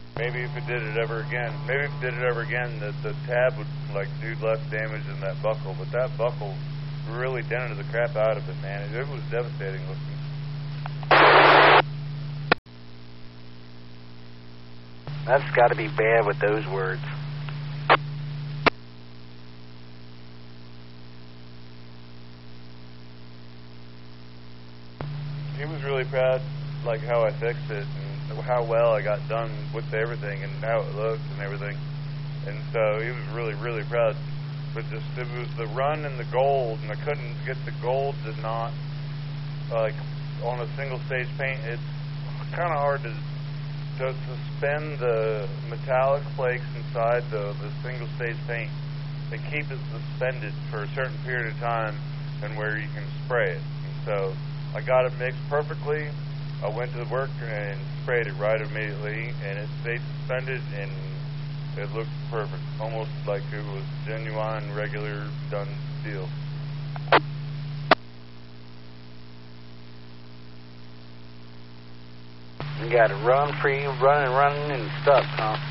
maybe if it did it ever again, the tab would like do less damage than that buckle. But that buckle really dented the crap out of it, man. It was devastating looking. That's got to be bad with those words. He was really proud, like how I fixed it and how well I got done with everything and how it looked and everything. And so he was really, really proud. But just it was the run and the gold, and I couldn't get the gold to not like on a single stage paint. It's kind of hard to suspend the metallic flakes inside the single stage paint and keep it suspended for a certain period of time and where you can spray it. And so I got it mixed perfectly. I went to work and sprayed it right immediately, and it stayed suspended, and it looked perfect, almost like it was genuine, regular, done steel. You got it running and stuff, huh?